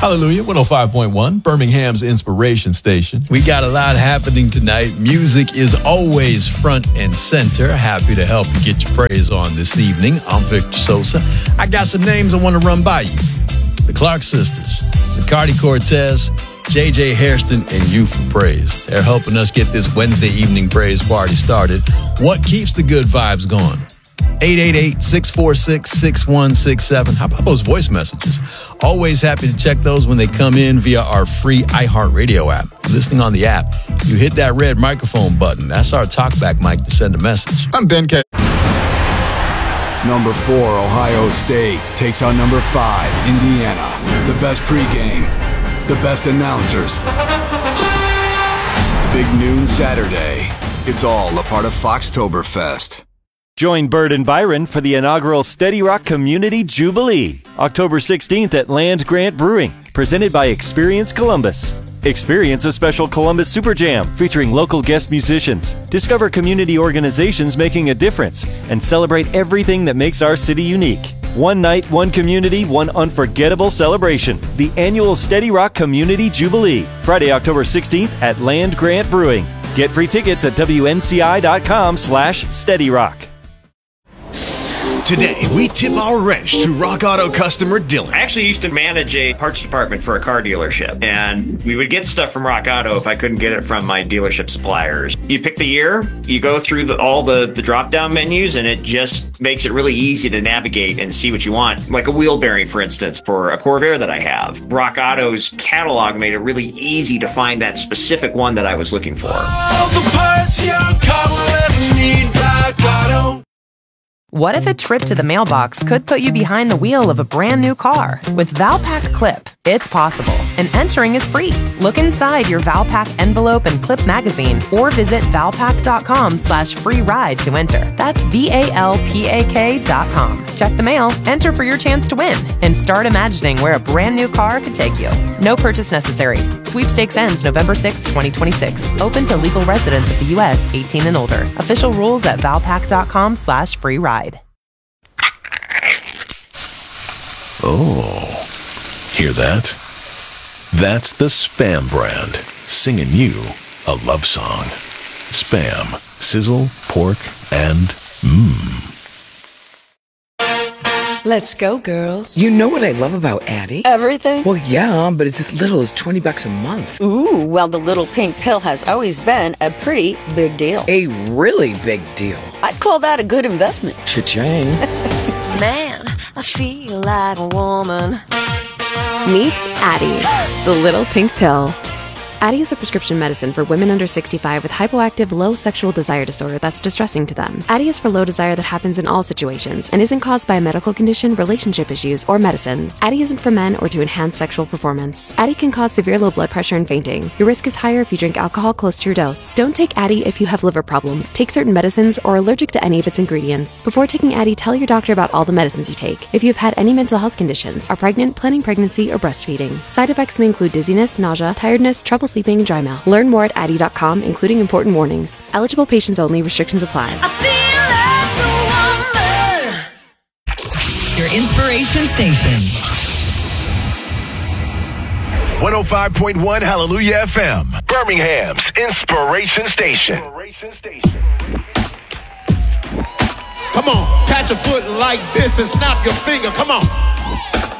Hallelujah, 105.1, Birmingham's Inspiration Station. We got a lot happening tonight. Music is always front and center. Happy to help you get your praise on this evening. I'm Victor Sosa. I got some names I want to run by you. The Clark Sisters, Zacardi Cortez, J.J. Hairston, and You for Praise. They're helping us get this Wednesday evening praise party started. What keeps the good vibes going? 888-646-6167. How about those voice messages? Always happy to check those when they come in via our free iHeartRadio app. Listening on the app, you hit that red microphone button. That's our talkback mic to send a message. I'm Ben K. Number 4, Ohio State takes on number 5, Indiana. The best pregame, the best announcers. Big noon Saturday. It's all a part of Foxtoberfest. Join Bird and Byron for the inaugural Steady Rock Community Jubilee, October 16th at Land Grant Brewing, presented by Experience Columbus. Experience a special Columbus Super Jam featuring local guest musicians. Discover community organizations making a difference and celebrate everything that makes our city unique. One night, one community, one unforgettable celebration. The annual Steady Rock Community Jubilee, Friday, October 16th at Land Grant Brewing. Get free tickets at WNCI.com/SteadyRock. Today, we tip our wrench to Rock Auto customer Dylan. I actually used to manage a parts department for a car dealership, and we would get stuff from Rock Auto if I couldn't get it from my dealership suppliers. You pick the year, you go through all the drop-down menus, and it just makes it really easy to navigate and see what you want. Like a wheel bearing, for instance, for a Corvair that I have. Rock Auto's catalog made it really easy to find that specific one that I was looking for. All the parts your car will ever need, Rock Auto. What if a trip to the mailbox could put you behind the wheel of a brand new car? With Valpak Clip, it's possible, and entering is free. Look inside your Valpak envelope and clip magazine, or visit valpak.com/free ride to enter. That's VALPAK.com. Check the mail, enter for your chance to win, and start imagining where a brand new car could take you. No purchase necessary. Sweepstakes ends November 6, 2026. Open to legal residents of the U.S. 18 and older. Official rules at valpak.com/free ride. Oh, hear that? That's the Spam brand, singing you a love song. Spam, sizzle, pork, and Let's go, girls. You know what I love about Addie? Everything? Well, yeah, but it's as little as $20 a month. Ooh, well, the little pink pill has always been a pretty big deal. A really big deal. I'd call that a good investment. Cha-ching. Man, I feel like a woman. Meet Addie, the little pink pill. Addie is a prescription medicine for women under 65 with hypoactive low sexual desire disorder that's distressing to them. Addie is for low desire that happens in all situations and isn't caused by a medical condition, relationship issues, or medicines. Addie isn't for men or to enhance sexual performance. Addie can cause severe low blood pressure and fainting. Your risk is higher if you drink alcohol close to your dose. Don't take Addie if you have liver problems, take certain medicines, or are allergic to any of its ingredients. Before taking Addie, tell your doctor about all the medicines you take. If you've had any mental health conditions, are pregnant, planning pregnancy, or breastfeeding. Side effects may include dizziness, nausea, tiredness, trouble sleeping, and dry mouth. Learn more at Addie.com, including important warnings. Eligible patients only. Restrictions apply. Your inspiration station. 105.1 Hallelujah FM, Birmingham's Inspiration Station. Come on, pat your foot like this and snap your finger. Come on.